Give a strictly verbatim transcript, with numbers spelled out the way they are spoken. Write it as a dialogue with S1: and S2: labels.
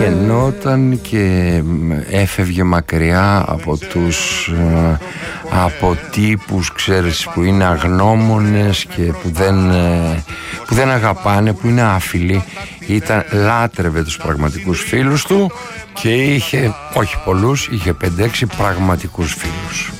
S1: Ενόταν και έφευγε μακριά από τους από τύπους, ξέρεις, που είναι αγνώμονες και που δεν, που δεν αγαπάνε, που είναι άφιλοι. Ήταν, λάτρευε τους πραγματικούς φίλους του και είχε, όχι πολλούς, είχε πέντε έξι πραγματικούς φίλους.